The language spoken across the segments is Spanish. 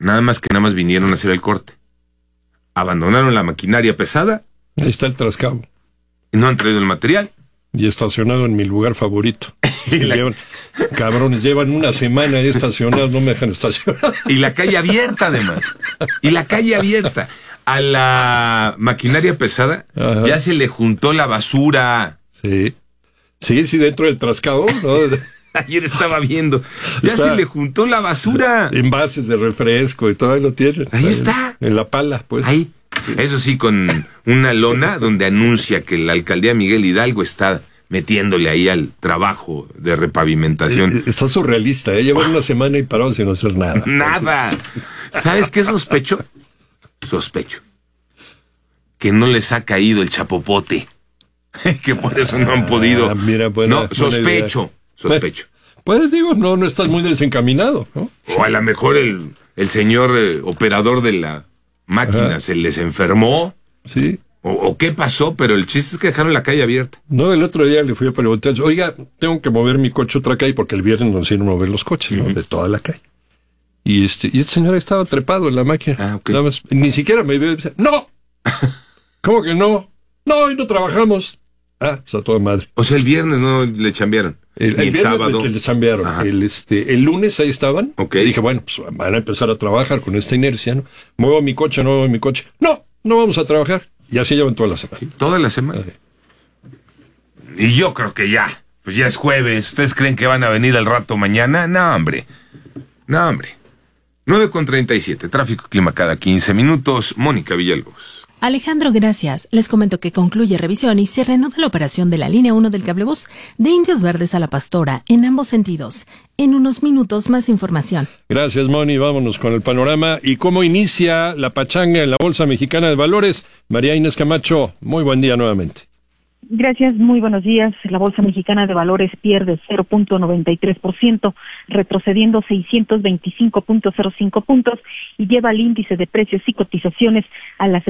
Nada más vinieron a hacer el corte. Abandonaron la maquinaria pesada. Ahí está el trascabo. Y no han traído el material. Y estacionado en mi lugar favorito. Cabrones, llevan una semana ahí estacionados, no me dejan estacionar. Y la calle abierta, además. A la maquinaria pesada, ajá, ya se le juntó la basura. Sí, dentro del trascabo, ¿no? Ayer estaba viendo. Ya se le juntó la basura. Envases de refresco y todo ahí lo tienen. Ahí está. En la pala, pues. Ahí. Eso sí, con una lona donde anuncia que la alcaldía Miguel Hidalgo está metiéndole ahí al trabajo de repavimentación. Está surrealista, ¿eh? Llevan una semana y parados sin hacer nada. Nada. ¿Sabes qué sospecho? Que no les ha caído el chapopote. Que por eso no han podido. Mira, buena sospecho. Pues digo, no estás muy desencaminado, ¿no? O a lo mejor el señor operador de la máquina se les enfermó. Sí. O qué pasó, pero el chiste es que dejaron la calle abierta. No, el otro día le fui a preguntar, oiga, tengo que mover mi coche otra calle porque el viernes nos hicieron mover los coches, ¿no? De toda la calle. Y este señor estaba trepado en la máquina. Okay. Nada más, ni siquiera me vio y decía, ¡no! ¿Cómo que no? No, hoy no trabajamos. Pues a toda madre. O sea, el viernes no le chambearon. El viernes sábado le chambearon. El lunes ahí estaban. Okay. Y dije, bueno, pues van a empezar a trabajar con esta inercia, ¿no? Muevo mi coche. No vamos a trabajar. Y así llevan toda la semana. Sí, toda la semana. Y yo creo que ya es jueves. ¿Ustedes creen que van a venir al rato mañana? No, hombre. 9:37. Tráfico, clima cada 15 minutos. Mónica Villalobos. Alejandro, gracias. Les comento que concluye revisión y se reanuda la operación de la línea 1 del cablebús de Indios Verdes a La Pastora, en ambos sentidos. En unos minutos, más información. Gracias, Moni. Vámonos con el panorama. ¿Y cómo inicia la pachanga en la Bolsa Mexicana de Valores? María Inés Camacho, muy buen día nuevamente. Gracias, muy buenos días. La Bolsa Mexicana de Valores pierde 0.93%, retrocediendo 625.05 puntos y lleva el índice de precios y cotizaciones a las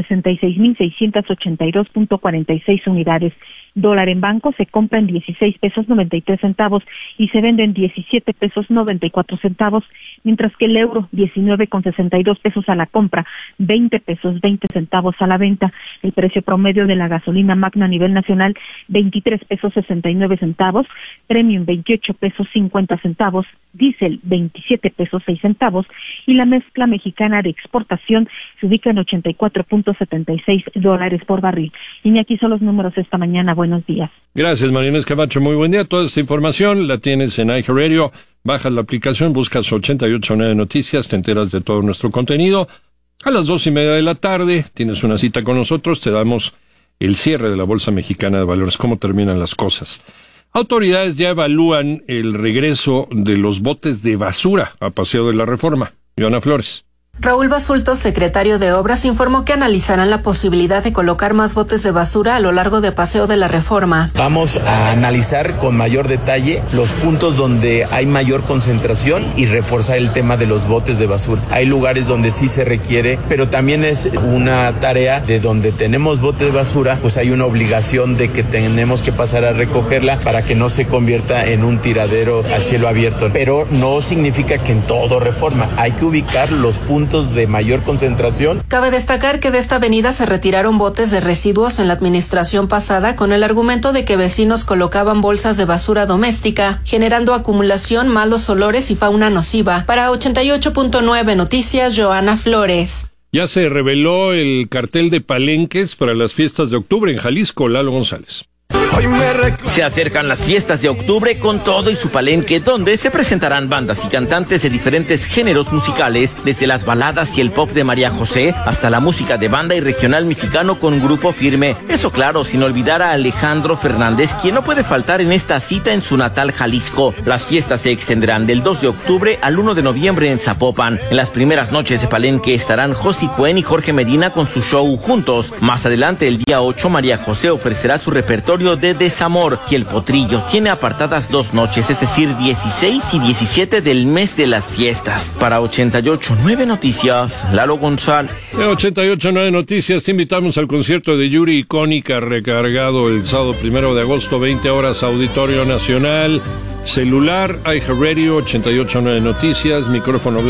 66.682.46 unidades. Dólar en banco se compra en 16 pesos 93 centavos y se vende en 17 pesos 94 centavos, mientras que el euro 19,62 pesos a la compra, 20 pesos 20 centavos a la venta. El precio promedio de la gasolina magna a nivel nacional 23 pesos 69 centavos, premium 28 pesos 50 centavos, diésel 27 pesos 6 centavos y la mezcla mexicana de exportación se ubica en $84.76 por barril. Y aquí son los números esta mañana. Buenos días. Gracias, María Inés Camacho. Muy buen día. Toda esta información la tienes en iHeartRadio. Bajas la aplicación, buscas 88.9 Noticias, te enteras de todo nuestro contenido. A las 2:30 de la tarde tienes una cita con nosotros, te damos el cierre de la Bolsa Mexicana de Valores, cómo terminan las cosas. Autoridades ya evalúan el regreso de los botes de basura a Paseo de la Reforma. Joana Flores. Raúl Basulto, secretario de Obras, informó que analizarán la posibilidad de colocar más botes de basura a lo largo de Paseo de la Reforma. Vamos a analizar con mayor detalle los puntos donde hay mayor concentración y reforzar el tema de los botes de basura. Hay lugares donde sí se requiere, pero también es una tarea de donde tenemos botes de basura, pues hay una obligación de que tenemos que pasar a recogerla para que no se convierta en un tiradero a cielo abierto. Pero no significa que en todo Reforma. Hay que ubicar los puntos de mayor concentración. Cabe destacar que de esta avenida se retiraron botes de residuos en la administración pasada con el argumento de que vecinos colocaban bolsas de basura doméstica, generando acumulación, malos olores y fauna nociva. Para 88.9 Noticias, Joana Flores. Ya se reveló el cartel de palenques para las fiestas de octubre en Jalisco. Lalo González. Se acercan las fiestas de octubre con todo y su palenque, donde se presentarán bandas y cantantes de diferentes géneros musicales, desde las baladas y el pop de María José hasta la música de banda y regional mexicano con Grupo Firme. Eso claro, sin olvidar a Alejandro Fernández, quien no puede faltar en esta cita en su natal Jalisco. Las fiestas se extenderán del 2 de octubre al 1 de noviembre en Zapopan. En las primeras noches de palenque estarán Josi Cuen y Jorge Medina con su show Juntos. Más adelante, el día 8, María José ofrecerá su repertorio de Desamor, y el Potrillo tiene apartadas 2 noches, es decir, 16 y 17 del mes de las fiestas. Para 88.9 Noticias, Lalo González. De 88.9 Noticias, te invitamos al concierto de Yuri Icónica, recargado el sábado 1 de agosto, 20 horas, Auditorio Nacional. Celular, iHeartRadio, 88.9 Noticias, micrófono